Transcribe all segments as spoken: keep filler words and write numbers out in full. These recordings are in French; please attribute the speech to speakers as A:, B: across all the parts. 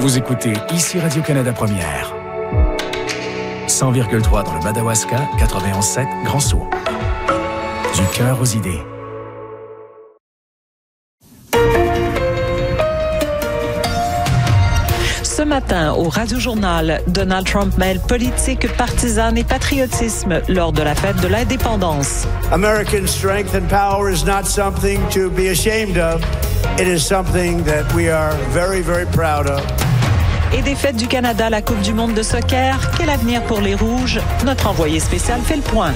A: Vous écoutez ici Radio-Canada Première. cent virgule trois dans le Madawaska, quatre-vingt-onze sept Grand Sault. Du cœur aux idées.
B: Ce matin, au Radio-Journal, Donald Trump mêle politique, partisane et patriotisme lors de la fête de l'indépendance.
C: American strength and power is not something to be ashamed of. It is something that we are very, very proud of.
B: Et des fêtes du Canada, la Coupe du monde de soccer. Quel avenir pour les Rouges? Notre envoyé spécial fait le point.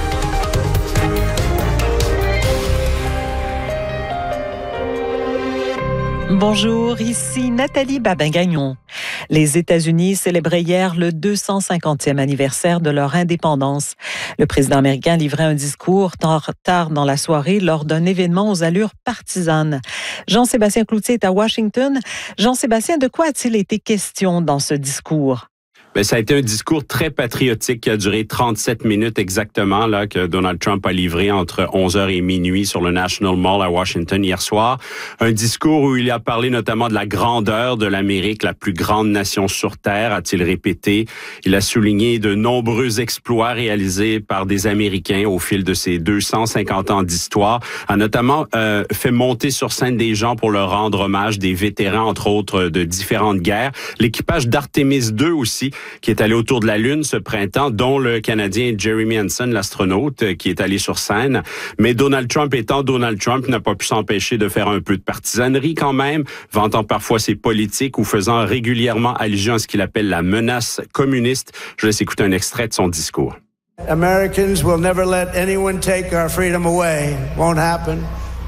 B: Bonjour, ici Nathalie Babin-Gagnon. Les États-Unis célébraient hier le deux cent cinquantième anniversaire de leur indépendance. Le président américain livrait un discours tard, tard dans la soirée lors d'un événement aux allures partisanes. Jean-Sébastien Cloutier est à Washington. Jean-Sébastien, de quoi a-t-il été question dans ce discours?
D: Bien, ça a été un discours très patriotique qui a duré trente-sept minutes exactement, là, que Donald Trump a livré entre onze heures et minuit sur le National Mall à Washington hier soir. Un discours où il a parlé notamment de la grandeur de l'Amérique, la plus grande nation sur Terre, a-t-il répété. Il a souligné de nombreux exploits réalisés par des Américains au fil de ces deux cent cinquante ans d'histoire. A notamment euh, fait monter sur scène des gens pour leur rendre hommage, des vétérans, entre autres, de différentes guerres. L'équipage d'Artemis deux aussi, qui est allé autour de la Lune ce printemps, dont le Canadien Jeremy Hansen, l'astronaute, qui est allé sur scène. Mais Donald Trump étant Donald Trump, n'a pas pu s'empêcher de faire un peu de partisanerie quand même, vantant parfois ses politiques ou faisant régulièrement allusion à ce qu'il appelle la menace communiste. Je laisse écouter un extrait de son discours.
C: Americans will never let anyone take our freedom away. Won't happen.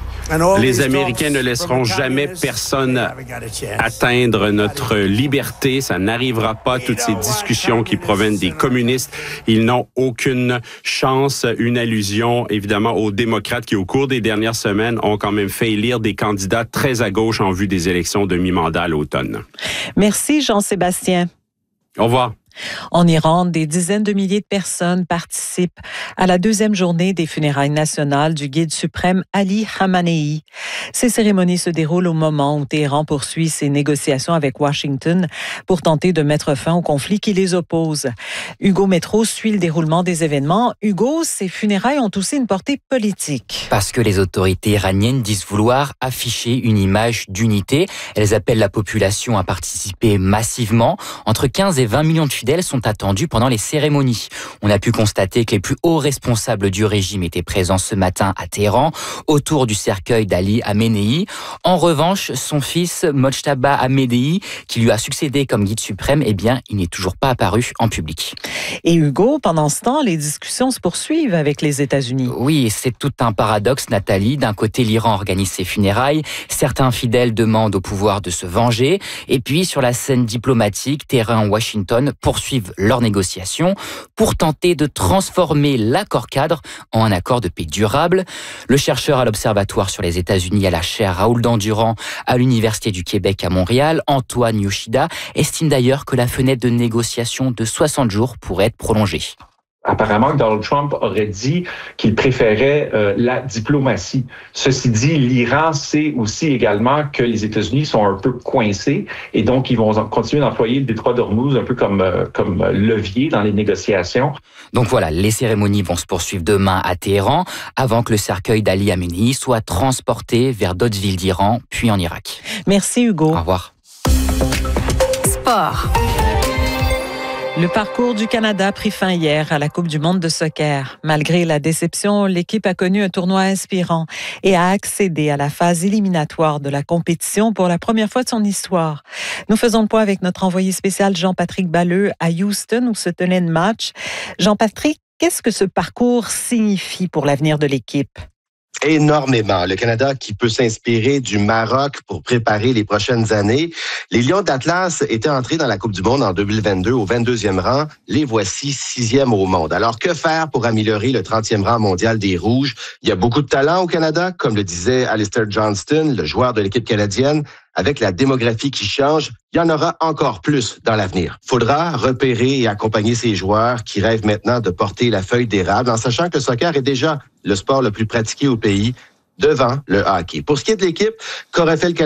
D: Les Américains ne laisseront jamais personne atteindre notre liberté. Ça n'arrivera pas, toutes ces discussions qui proviennent des communistes. Ils n'ont aucune chance. Une allusion, évidemment, aux démocrates qui, au cours des dernières semaines, ont quand même fait élire des candidats très à gauche en vue des élections de mi-mandat à l'automne.
B: Merci, Jean-Sébastien.
D: Au revoir.
B: En Iran, des dizaines de milliers de personnes participent à la deuxième journée des funérailles nationales du guide suprême Ali Khamenei. Ces cérémonies se déroulent au moment où Téhéran poursuit ses négociations avec Washington pour tenter de mettre fin au conflit qui les oppose. Hugo Métro suit le déroulement des événements. Hugo, ces funérailles ont aussi une portée politique.
E: Parce que les autorités iraniennes disent vouloir afficher une image d'unité. Elles appellent la population à participer massivement. Entre quinze et vingt millions de fidèles sont attendus pendant les cérémonies. On a pu constater que les plus hauts responsables du régime étaient présents ce matin à Téhéran, autour du cercueil d'Ali Khamenei. En revanche, son fils, Mojtaba Khamenei, qui lui a succédé comme guide suprême, eh bien, il n'est toujours pas apparu en public.
B: Et Hugo, pendant ce temps, les discussions se poursuivent avec les États-Unis.
E: Oui, c'est tout un paradoxe, Nathalie. D'un côté, l'Iran organise ses funérailles. Certains fidèles demandent au pouvoir de se venger. Et puis, sur la scène diplomatique, Téhéran et Washington poursuivent leurs négociations pour tenter de transformer l'accord cadre en un accord de paix durable. Le chercheur à l'Observatoire sur les États-Unis à la chaire Raoul Dandurand à l'Université du Québec à Montréal, Antoine Yoshida, estime d'ailleurs que la fenêtre de négociation de soixante jours pourrait être prolongée.
F: Apparemment, Donald Trump aurait dit qu'il préférait euh, la diplomatie. Ceci dit, l'Iran sait aussi également que les États-Unis sont un peu coincés et donc ils vont continuer d'employer le détroit d'Ormuz un peu comme, euh, comme levier dans les négociations.
E: Donc voilà, les cérémonies vont se poursuivre demain à Téhéran avant que le cercueil d'Ali Khamenei soit transporté vers d'autres villes d'Iran, puis en Irak.
B: Merci Hugo.
E: Au revoir.
B: Sport. Le parcours du Canada a pris fin hier à la Coupe du monde de soccer. Malgré la déception, l'équipe a connu un tournoi inspirant et a accédé à la phase éliminatoire de la compétition pour la première fois de son histoire. Nous faisons le point avec notre envoyé spécial Jean-Patrick Balleux à Houston où se tenait le match. Jean-Patrick, qu'est-ce que ce parcours signifie pour l'avenir de l'équipe?
G: Énormément. Le Canada qui peut s'inspirer du Maroc pour préparer les prochaines années. Les Lions d'Atlas étaient entrés dans la Coupe du monde en deux mille vingt-deux au vingt-deuxième rang. Les voici sixième au monde. Alors, que faire pour améliorer le trentième rang mondial des Rouges? Il y a beaucoup de talent au Canada, comme le disait Alistair Johnston, le joueur de l'équipe canadienne. Avec la démographie qui change, il y en aura encore plus dans l'avenir. Faudra repérer et accompagner ces joueurs qui rêvent maintenant de porter la feuille d'érable en sachant que le soccer est déjà le sport le plus pratiqué au pays devant le hockey. Pour ce qui est de l'équipe, qu'aurait fait le Canada?